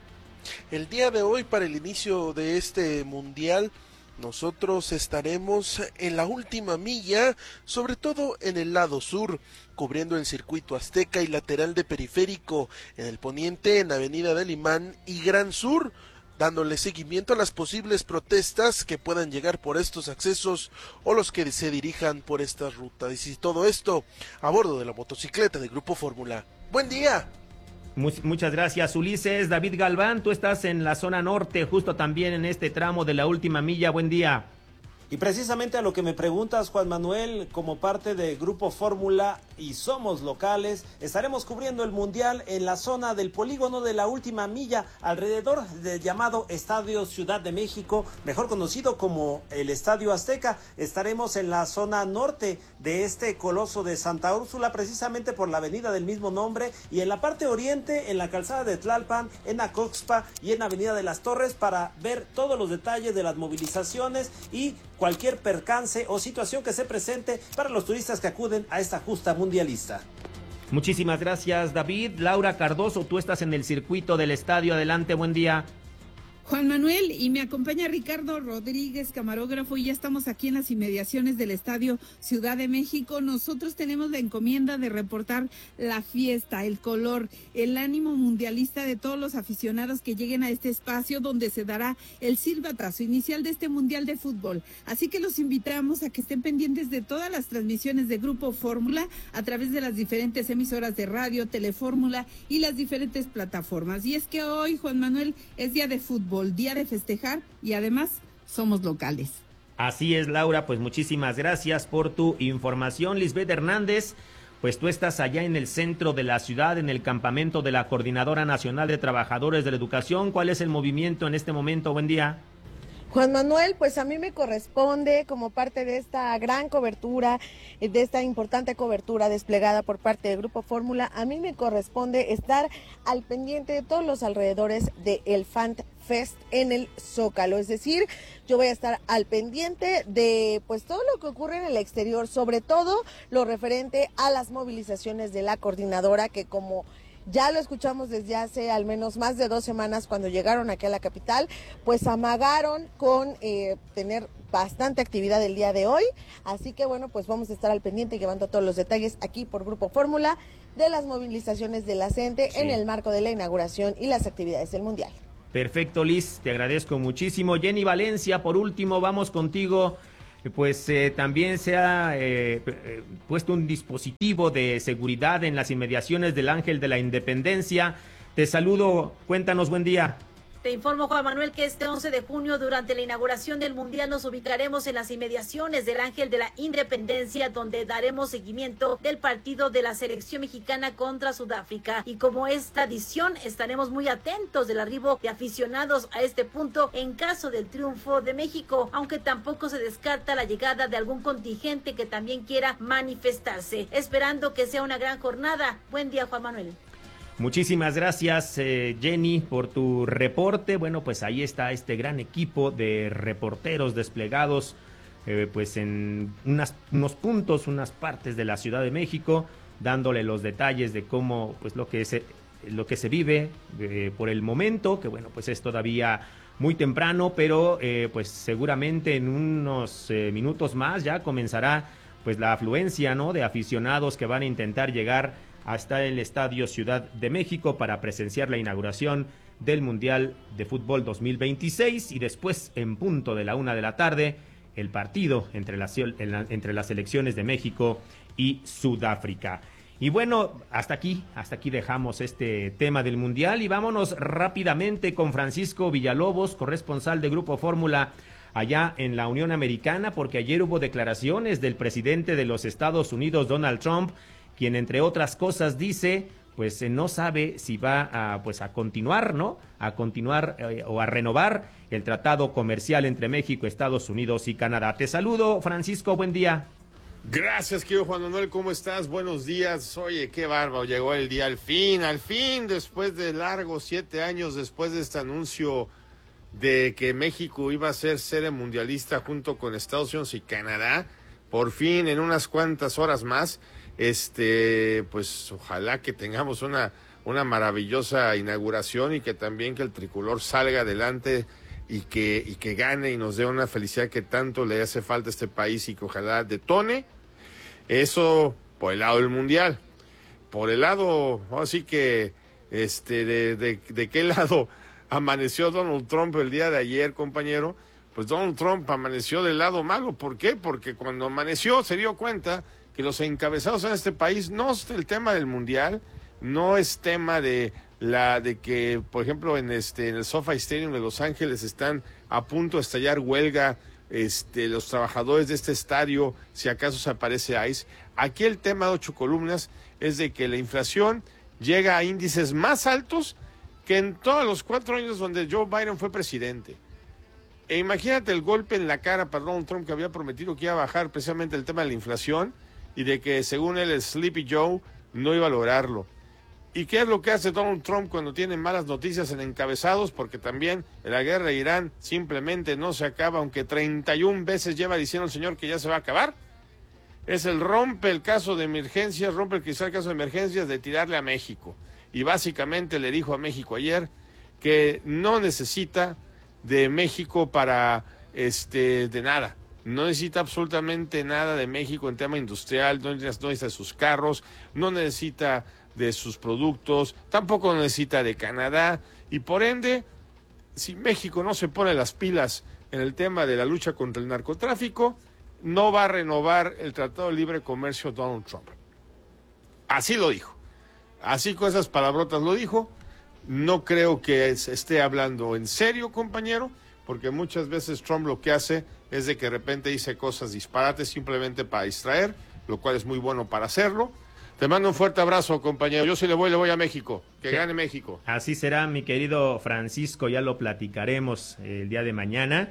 El día de hoy, para el inicio de este mundial, nosotros estaremos en la última milla, sobre todo en el lado sur, cubriendo el circuito Azteca y lateral de Periférico, en el poniente, en Avenida del Imán y Gran Sur, dándole seguimiento a las posibles protestas que puedan llegar por estos accesos o los que se dirijan por estas rutas. Y todo esto a bordo de la motocicleta de Grupo Fórmula. ¡Buen día! Muchas gracias, Ulises. David Galván, tú estás en la zona norte, justo también en este tramo de la última milla. Buen día. Y precisamente a lo que me preguntas, Juan Manuel, como parte de Grupo Fórmula y somos locales, estaremos cubriendo el Mundial en la zona del polígono de la última milla, alrededor del llamado Estadio Ciudad de México, mejor conocido como el Estadio Azteca. Estaremos en la zona norte de este coloso de Santa Úrsula, precisamente por la avenida del mismo nombre, y en la parte oriente, en la calzada de Tlalpan, en Acoxpa y en Avenida de las Torres, para ver todos los detalles de las movilizaciones y cualquier percance o situación que se presente para los turistas que acuden a esta justa mundialista. Muchísimas gracias, David. Laura Cardoso, tú estás en el circuito del estadio. Adelante, buen día. Juan Manuel, y me acompaña Ricardo Rodríguez, camarógrafo, y ya estamos aquí en las inmediaciones del Estadio Ciudad de México. Nosotros tenemos la encomienda de reportar la fiesta, el color, el ánimo mundialista de todos los aficionados que lleguen a este espacio donde se dará el silbatazo inicial de este Mundial de Fútbol. Así que los invitamos a que estén pendientes de todas las transmisiones de Grupo Fórmula a través de las diferentes emisoras de radio, Telefórmula y las diferentes plataformas. Y es que hoy, Juan Manuel, es día de fútbol, día de festejar, y además somos locales. Así es, Laura, pues muchísimas gracias por tu información. Lisbeth Hernández, pues tú estás allá en el centro de la ciudad, en el campamento de la Coordinadora Nacional de Trabajadores de la Educación. ¿Cuál es el movimiento en este momento? Buen día. Juan Manuel, pues a mí me corresponde, como parte de esta gran cobertura, de esta importante cobertura desplegada por parte del Grupo Fórmula, a mí me corresponde estar al pendiente de todos los alrededores del Fan Fest en el Zócalo, es decir, yo voy a estar al pendiente de pues todo lo que ocurre en el exterior, sobre todo lo referente a las movilizaciones de la coordinadora, que como ya lo escuchamos desde hace al menos más de dos semanas cuando llegaron aquí a la capital, pues amagaron con eh, tener bastante actividad el día de hoy, así que bueno, pues vamos a estar al pendiente llevando todos los detalles aquí por Grupo Fórmula de las movilizaciones de la gente sí. en el marco de la inauguración y las actividades del Mundial. Perfecto, Liz, te agradezco muchísimo. Jenny Valencia, por último, vamos contigo. Pues eh, también se ha eh, eh, puesto un dispositivo de seguridad en las inmediaciones del Ángel de la Independencia. Te saludo, cuéntanos, buen día. Te informo, Juan Manuel, que este once de junio, durante la inauguración del Mundial, nos ubicaremos en las inmediaciones del Ángel de la Independencia, donde daremos seguimiento del partido de la selección mexicana contra Sudáfrica. Y como es tradición, estaremos muy atentos del arribo de aficionados a este punto en caso del triunfo de México, aunque tampoco se descarta la llegada de algún contingente que también quiera manifestarse, esperando que sea una gran jornada. Buen día, Juan Manuel. Muchísimas gracias, eh, Jenny, por tu reporte. Bueno, pues ahí está este gran equipo de reporteros desplegados eh, pues en unas, unos puntos, unas partes de la Ciudad de México, dándole los detalles de cómo, pues lo que se, lo que se vive eh, por el momento, que bueno, pues es todavía muy temprano, pero eh, pues seguramente en unos eh, minutos más ya comenzará pues la afluencia, ¿no?, de aficionados que van a intentar llegar hasta el Estadio Ciudad de México para presenciar la inauguración del Mundial de Fútbol dos mil veintiséis y después, en punto de la una de la tarde, el partido entre las, entre las selecciones de México y Sudáfrica. Y bueno, hasta aquí, hasta aquí dejamos este tema del Mundial y vámonos rápidamente con Francisco Villalobos, corresponsal de Grupo Fórmula allá en la Unión Americana, porque ayer hubo declaraciones del presidente de los Estados Unidos, Donald Trump, quien entre otras cosas dice, pues eh, no sabe si va a, pues, a continuar, ¿no? A continuar eh, o a renovar el tratado comercial entre México, Estados Unidos y Canadá. Te saludo, Francisco, buen día. Gracias, querido Juan Manuel, ¿cómo estás? Buenos días. Oye, qué bárbaro, llegó el día al fin, al fin, después de largos siete años, después de este anuncio de que México iba a ser sede mundialista junto con Estados Unidos y Canadá, por fin, en unas cuantas horas más. Este, pues ojalá que tengamos una, una maravillosa inauguración y que también que el tricolor salga adelante y que, y que gane y nos dé una felicidad que tanto le hace falta a este país y que ojalá detone. Eso por el lado del Mundial. Por el lado, así que, este, de, de, de qué lado amaneció Donald Trump el día de ayer, compañero. Pues Donald Trump amaneció del lado malo. ¿Por qué? Porque cuando amaneció se dio cuenta que los encabezados en este país no es el tema del Mundial, no es tema de la de que, por ejemplo, en este en el SoFi Stadium de Los Ángeles están a punto de estallar huelga este los trabajadores de este estadio, si acaso se aparece ICE. Aquí el tema de ocho columnas es de que la inflación llega a índices más altos que en todos los cuatro años donde Joe Biden fue presidente. E imagínate el golpe en la cara para Donald Trump, que había prometido que iba a bajar precisamente el tema de la inflación, y de que según él el Sleepy Joe no iba a lograrlo. ¿Y qué es lo que hace Donald Trump cuando tiene malas noticias en encabezados? Porque también la guerra de Irán simplemente no se acaba, aunque treinta y una veces lleva diciendo el señor que ya se va a acabar. Es el rompe el caso de emergencias, rompe el cristal caso de emergencias de tirarle a México. Y básicamente le dijo a México ayer que no necesita de México para, este, de nada. No necesita absolutamente nada de México en tema industrial, no necesita, no necesita de sus carros, no necesita de sus productos, tampoco necesita de Canadá. Y por ende, si México no se pone las pilas en el tema de la lucha contra el narcotráfico, no va a renovar el Tratado de Libre Comercio Donald Trump. Así lo dijo. Así con esas palabrotas lo dijo. No creo que esté hablando en serio, compañero, porque muchas veces Trump lo que hace es de que de repente dice cosas disparates simplemente para distraer, lo cual es muy bueno para hacerlo. Te mando un fuerte abrazo, compañero. Yo sí le voy, le voy a México. Que sí, gane México. Así será, mi querido Francisco, ya lo platicaremos el día de mañana.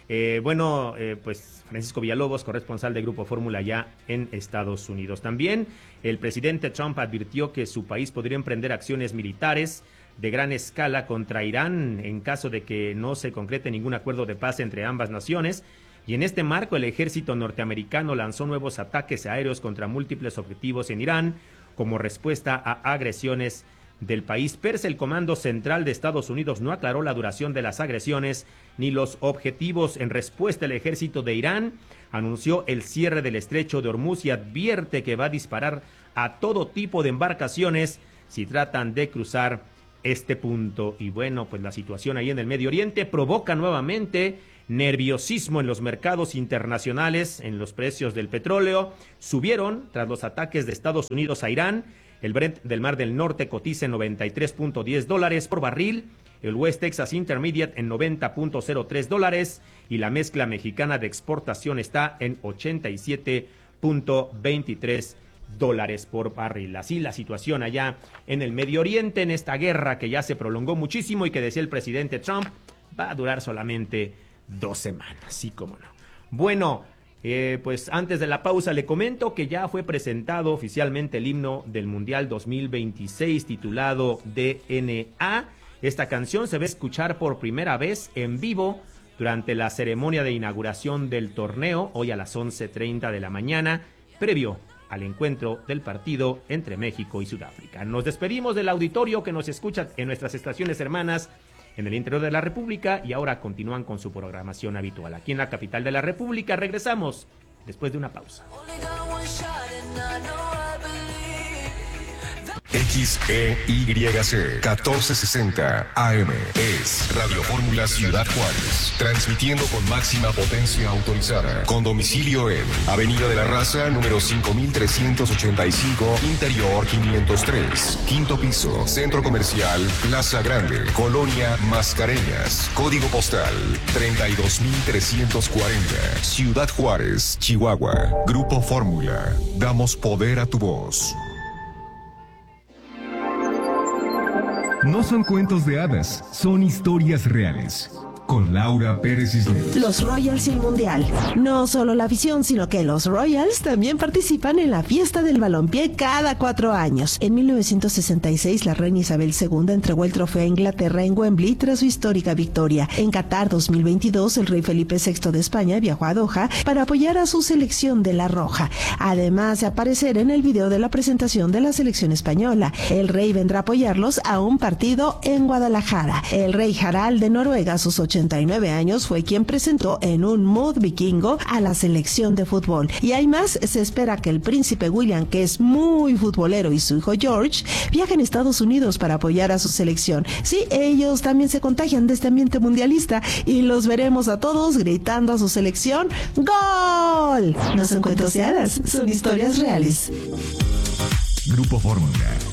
Eh, bueno, eh, pues Francisco Villalobos, corresponsal de Grupo Fórmula ya en Estados Unidos. También el presidente Trump advirtió que su país podría emprender acciones militares de gran escala contra Irán en caso de que no se concrete ningún acuerdo de paz entre ambas naciones. Y en este marco, el ejército norteamericano lanzó nuevos ataques aéreos contra múltiples objetivos en Irán como respuesta a agresiones del país persa. El Comando Central de Estados Unidos no aclaró la duración de las agresiones ni los objetivos. En respuesta, el ejército de Irán anunció el cierre del estrecho de Hormuz y advierte que va a disparar a todo tipo de embarcaciones si tratan de cruzar este punto. Y bueno, pues la situación ahí en el Medio Oriente provoca nuevamente nerviosismo en los mercados internacionales. En los precios del petróleo subieron tras los ataques de Estados Unidos a Irán. El Brent del Mar del Norte cotiza en noventa y tres punto diez dólares por barril, el West Texas Intermediate en noventa punto cero tres dólares y la mezcla mexicana de exportación está en ochenta y siete punto veintitrés dólares por barril. Así la situación allá en el Medio Oriente, en esta guerra que ya se prolongó muchísimo y que decía el presidente Trump va a durar solamente dos semanas, sí como no. Bueno, eh, pues antes de la pausa le comento que ya fue presentado oficialmente el himno del Mundial dos mil veintiséis titulado D N A. Esta canción se va a escuchar por primera vez en vivo durante la ceremonia de inauguración del torneo, hoy a las once treinta de la mañana, previo al encuentro del partido entre México y Sudáfrica. Nos despedimos del auditorio que nos escucha en nuestras estaciones hermanas en el interior de la República y ahora continúan con su programación habitual. Aquí en la capital de la República regresamos después de una pausa. X E Y C catorce sesenta A M es Radio Fórmula Ciudad Juárez, transmitiendo con máxima potencia autorizada, con domicilio en Avenida de la Raza, número cinco mil trescientos ochenta y cinco, Interior quinientos tres, quinto piso, Centro Comercial Plaza Grande, Colonia Mascareñas, código postal treinta y dos mil trescientos cuarenta, Ciudad Juárez, Chihuahua. Grupo Fórmula, damos poder a tu voz. No son cuentos de hadas, son historias reales. Con Laura Pérez Cisneros. Los Royals y el Mundial. No solo la afición, sino que los Royals también participan en la fiesta del balompié cada cuatro años. En mil novecientos sesenta y seis, la reina Isabel segunda entregó el trofeo a Inglaterra en Wembley tras su histórica victoria. En Qatar dos mil veintidós, el rey Felipe sexto de España viajó a Doha para apoyar a su selección de la Roja. Además de aparecer en el video de la presentación de la selección española, el rey vendrá a apoyarlos a un partido en Guadalajara. El rey Harald de Noruega, a sus ochenta y nueve años, fue quien presentó en un mood vikingo a la selección de fútbol. Y hay más, se espera que el príncipe William, que es muy futbolero, y su hijo George viajen a Estados Unidos para apoyar a su selección. Sí, ellos también se contagian de este ambiente mundialista y los veremos a todos gritando a su selección ¡Gol! No son cuentos de hadas, son historias reales. Grupo Fórmula.